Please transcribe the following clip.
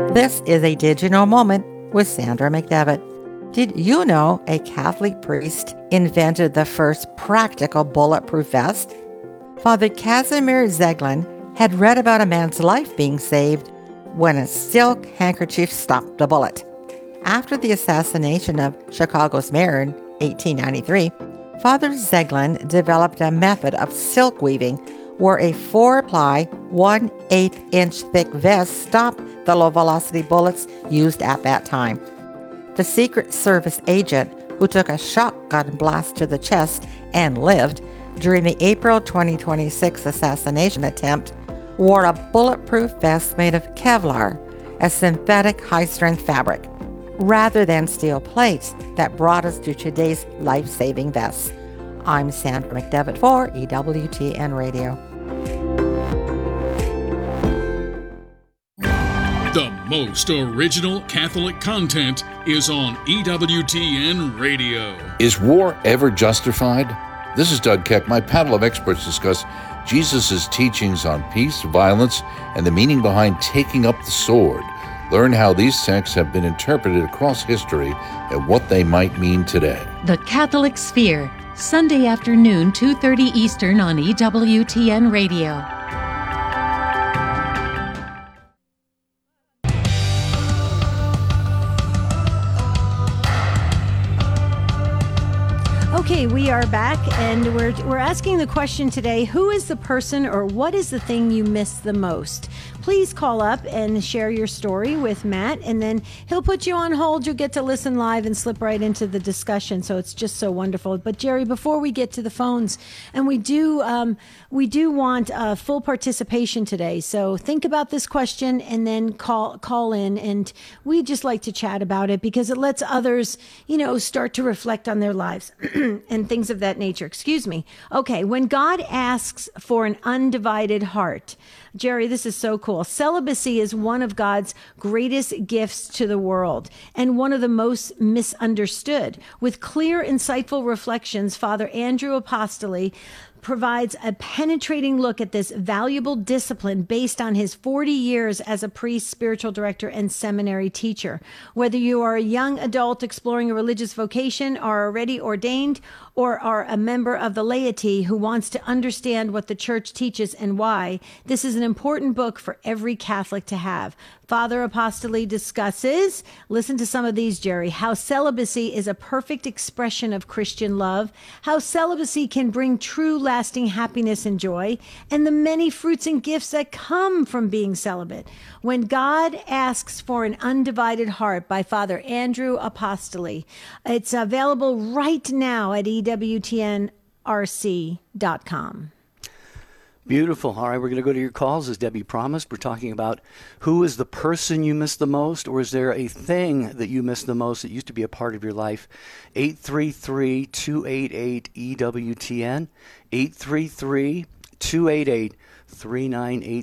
This is a Digital Moment with Sandra McDevitt. Did you know a Catholic priest invented the first practical bulletproof vest? Father Casimir Zeglin had read about a man's life being saved when a silk handkerchief stopped a bullet. After the assassination of Chicago's mayor in 1893, Father Zeglin developed a method of silk weaving where a 4-ply, 1/8 inch thick vest stopped the low-velocity bullets used at that time. The Secret Service agent who took a shotgun blast to the chest and lived during the April 2026 assassination attempt wore a bulletproof vest made of Kevlar, a synthetic high-strength fabric, rather than steel plates that brought us to today's life-saving vests. I'm Sandra McDevitt for EWTN Radio. The most original Catholic content is on EWTN Radio. Is war ever justified? This is Doug Keck. My panel of experts discuss Jesus' teachings on peace, violence, and the meaning behind taking up the sword. Learn how these texts have been interpreted across history and what they might mean today. The Catholic Sphere, Sunday afternoon, 2:30 Eastern on EWTN Radio. Okay, we are back, and we're asking the question today, who is the person or what is the thing you miss the most? Please call up and share your story with Matt, and then he'll put you on hold. You'll get to listen live and slip right into the discussion, so it's just so wonderful. But Jerry, before we get to the phones, and we do want full participation today, so think about this question and then call in, and we just like to chat about it because it lets others, start to reflect on their lives and things of that nature. Excuse me. Okay, when God asks for an undivided heart, Jerry, this is so cool. Celibacy is one of God's greatest gifts to the world and one of the most misunderstood. With clear, insightful reflections, Father Andrew Apostoli provides a penetrating look at this valuable discipline based on his 40 years as a priest, spiritual director, and seminary teacher. Whether you are a young adult exploring a religious vocation, are already ordained, or are a member of the laity who wants to understand what the church teaches and why, this is an important book for every Catholic to have. Father Apostoli discusses, listen to some of these, Jerry, how celibacy is a perfect expression of Christian love, how celibacy can bring true lasting happiness and joy, and the many fruits and gifts that come from being celibate. When God Asks for an Undivided Heart by Father Andrew Apostoli. It's available right now at EWTNRC.com. Beautiful. All right, we're going to go to your calls. As Debbie promised, we're talking about who is the person you miss the most, or is there a thing that you miss the most that used to be a part of your life? 833-288-EWTN, 833-288-3983.